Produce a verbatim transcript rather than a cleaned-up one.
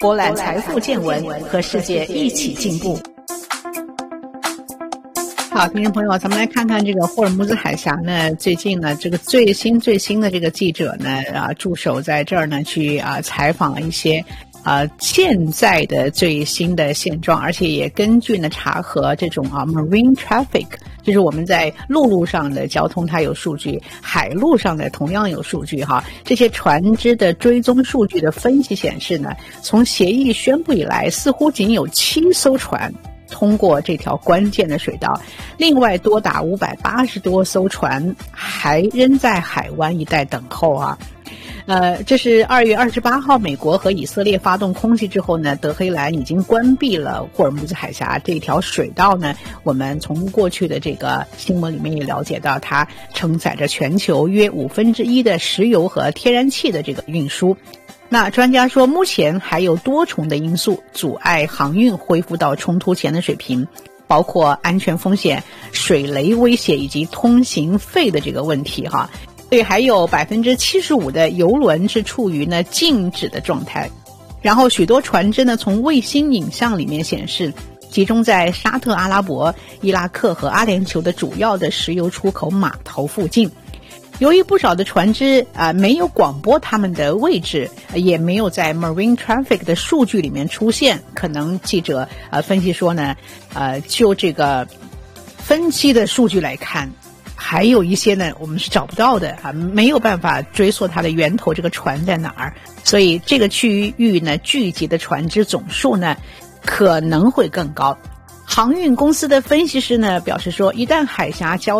博览财富见闻，和世界一起进步。好，听众朋友，咱们来看看这个霍尔木兹海峡呢，最近呢，这个最新最新的这个记者呢，啊，驻守在这儿呢，去啊采访了一些啊现在的最新的现状，而且也根据呢查核这种啊 marine traffic， 就是我们在陆路上的交通，它有数据，海路上的同样有数据哈。这些船只的追踪数据的分析显示呢，从协议宣布以来，似乎仅有七艘船通过这条关键的水道，另外多达五百八十多艘船还仍在海湾一带等候啊。呃，这是二月二十八号，美国和以色列发动空袭之后呢，德黑兰已经关闭了霍尔木兹海峡这条水道呢。我们从过去的这个新闻里面也了解到，它承载着全球约五分之一的石油和天然气的这个运输。那专家说，目前还有多重的因素阻碍航运恢复到冲突前的水平，包括安全风险、水雷威胁以及通行费的这个问题哈。所以还有百分之七十五的油轮是处于呢静止的状态，然后许多船只呢从卫星影像里面显示，集中在沙特阿拉伯、伊拉克和阿联酋的主要的石油出口码头附近。由于不少的船只啊、呃、没有广播他们的位置，也没有在 marine traffic 的数据里面出现，可能记者呃分析说呢，呃就这个分期的数据来看，还有一些呢我们是找不到的啊，没有办法追溯它的源头，这个船在哪儿？所以这个区域呢聚集的船只总数呢可能会更高。航运公司的分析师呢表示说，一旦海峡交